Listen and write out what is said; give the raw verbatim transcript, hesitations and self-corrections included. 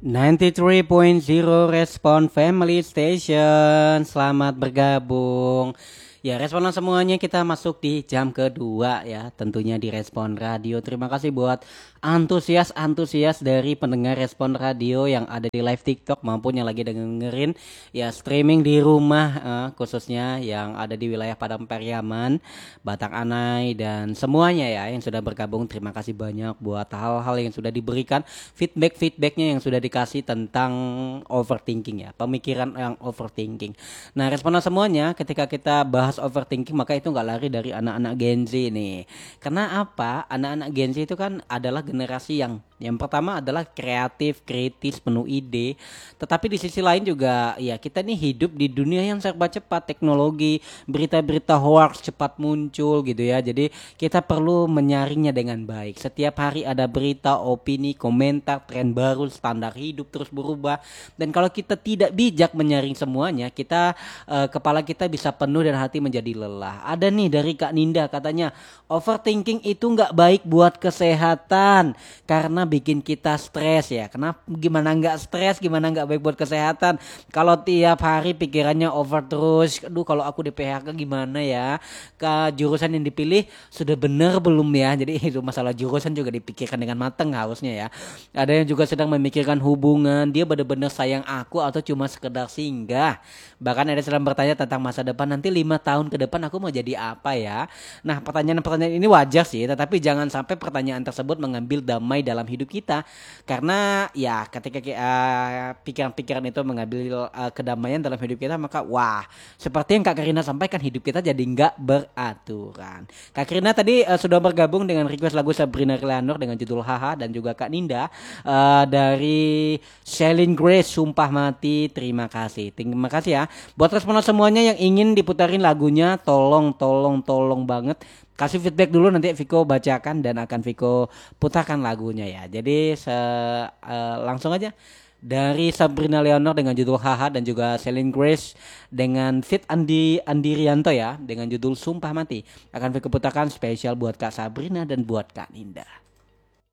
sembilan puluh tiga koma nol Respon Family Station. Selamat bergabung. Ya, responan semuanya kita masuk di jam kedua ya, tentunya di Respon Radio. Terima kasih buat antusias-antusias dari pendengar Respon Radio yang ada di live TikTok maupun yang lagi dengerin ya streaming di rumah, eh, khususnya yang ada di wilayah Padang Pariaman, Batak Anai dan semuanya ya yang sudah bergabung. Terima kasih banyak buat hal-hal yang sudah diberikan, feedback-feedbacknya yang sudah dikasih tentang overthinking ya, pemikiran yang overthinking. Nah, responan semuanya ketika kita bahas overthinking maka itu nggak lari dari anak-anak Gen Z nih. Karena apa? Anak-anak Gen Z itu kan adalah generasi yang yang pertama adalah kreatif, kritis, penuh ide. Tetapi di sisi lain juga ya kita nih hidup di dunia yang serba cepat, teknologi, berita-berita hoax cepat muncul gitu ya. Jadi kita perlu menyaringnya dengan baik. Setiap hari ada berita, opini, komentar, tren baru, standar hidup terus berubah. Dan kalau kita tidak bijak menyaring semuanya, kita eh, kepala kita bisa penuh dan hati menjadi lelah. Ada nih dari Kak Ninda katanya, overthinking itu nggak baik buat kesehatan karena bikin kita stres ya. Kenapa? Gimana nggak stres? Gimana nggak baik buat kesehatan? Kalau tiap hari pikirannya over terus, aduh kalau aku di P H K gimana ya? Ke jurusan yang dipilih sudah benar belum ya? Jadi itu masalah jurusan juga dipikirkan dengan matang harusnya ya. Ada yang juga sedang memikirkan hubungan, dia benar-benar sayang aku atau cuma sekedar singgah. Bahkan ada sedang bertanya tentang masa depan, nanti lima tahun ke depan aku mau jadi apa ya? Nah, pertanyaan-pertanyaan ini wajar sih, tetapi jangan sampai pertanyaan tersebut mengambil damai dalam hidup kita. Karena ya ketika uh, pikiran-pikiran itu mengambil uh, kedamaian dalam hidup kita, maka wah, seperti yang Kak Karina sampaikan, hidup kita jadi nggak beraturan. Kak Karina tadi uh, sudah bergabung dengan request lagu Sabrina Leonor dengan judul Haha, dan juga Kak Ninda uh, dari Celine Grace Sumpah Mati. Terima kasih. Terima kasih ya buat responan semuanya yang ingin diputarin lagunya, tolong tolong tolong banget kasih feedback dulu, nanti Viko bacakan dan akan Viko putarkan lagunya ya. Jadi se, uh, langsung aja dari Sabrina Leonor dengan judul Haha dan juga Celine Grace dengan fit Andi Andirianto ya dengan judul Sumpah Mati akan Viko putarkan spesial buat Kak Sabrina dan buat Kak Ninda.